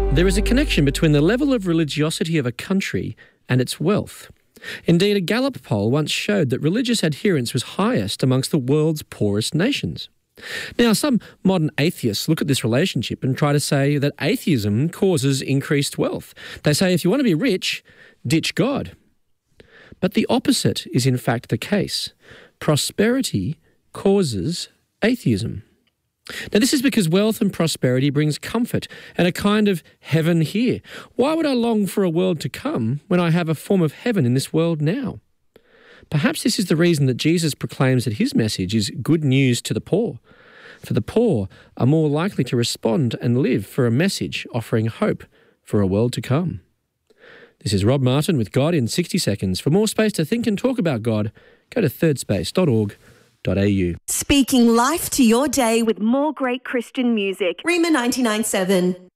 There is a connection between the level of religiosity of a country and its wealth. Indeed, a Gallup poll once showed that religious adherence was highest amongst the world's poorest nations. Now, some modern atheists look at this relationship and try to say that atheism causes increased wealth. They say if you want to be rich, ditch God. But the opposite is in fact the case. Prosperity causes atheism. Now, this is because wealth and prosperity brings comfort and a kind of heaven here. Why would I long for a world to come when I have a form of heaven in this world now? Perhaps this is the reason that Jesus proclaims that his message is good news to the poor. For the poor are more likely to respond and live for a message offering hope for a world to come. This is Rob Martin with God in 60 Seconds. For more space to think and talk about God, go to thirdspace.org.au. Speaking life to your day with more great Christian music. Rhema 99.7.